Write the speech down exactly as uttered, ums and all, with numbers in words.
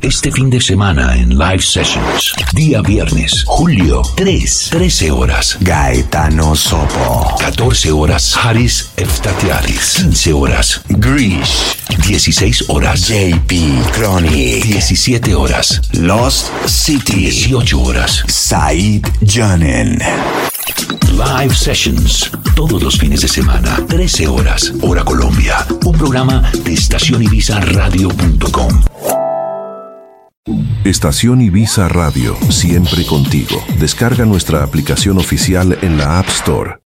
Este fin de semana en Live Sessions. Día viernes, julio tres, trece horas. Gaetano Sopo. catorce horas, Haris Eftatiadis. quince horas, Grish. dieciséis horas, J P Chronic. diecisiete horas, Lost City. dieciocho horas, Said Janen. Live Sessions, todos los fines de semana, trece horas, hora Colombia. Un programa de estación ibiza radio punto com. Estación Ibiza Radio, siempre contigo. Descarga nuestra aplicación oficial en la App Store.